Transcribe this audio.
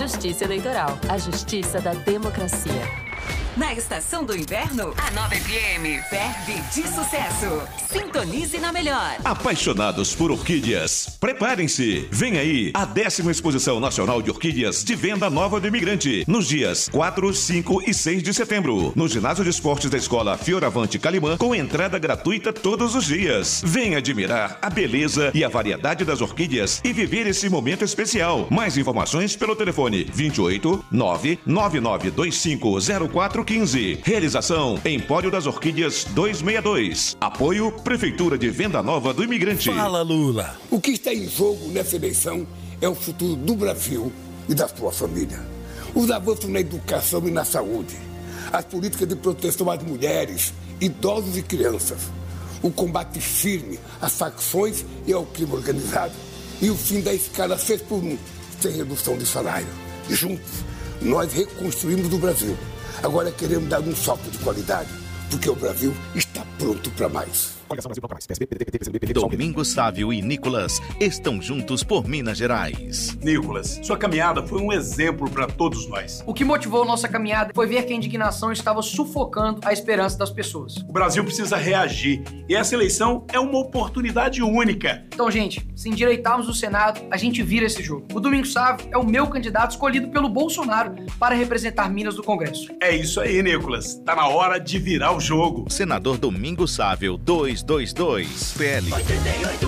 Justiça Eleitoral, a justiça da democracia. Na estação do inverno, a Nova FM ferve de sucesso. Sintonize na melhor. Apaixonados por orquídeas, preparem-se. Vem aí a 10ª Exposição Nacional de Orquídeas de Venda Nova do Imigrante, nos dias 4, 5 e 6 de setembro, no Ginásio de Esportes da Escola Fioravante Calimã, com entrada gratuita todos os dias. Venha admirar a beleza e a variedade das orquídeas e viver esse momento especial. Mais informações pelo telefone 28 99925 0415. Realização Empório das Orquídeas 262. Apoio Prefeitura de Venda Nova do Imigrante. Fala, Lula. O que está em jogo nessa eleição é o futuro do Brasil e da sua família. Os avanços na educação e na saúde. As políticas de proteção às mulheres, idosos e crianças. O combate firme às facções e ao crime organizado. E o fim da escala 6x1, sem redução de salário. Juntos, nós reconstruímos o Brasil. Agora queremos dar um salto de qualidade, porque o Brasil está pronto para mais. Domingos Sávio e Nicolas estão juntos por Minas Gerais. Nicolas, sua caminhada foi um exemplo para todos nós. O que motivou nossa caminhada foi ver que a indignação estava sufocando a esperança das pessoas. O Brasil precisa reagir e essa eleição é uma oportunidade única. Então, gente, se endireitarmos o Senado, a gente vira esse jogo. O Domingos Sávio é o meu candidato escolhido pelo Bolsonaro para representar Minas no Congresso. É isso aí, Nicolas. Tá na hora de virar o jogo. Senador Domingos Sávio 222, PL. 88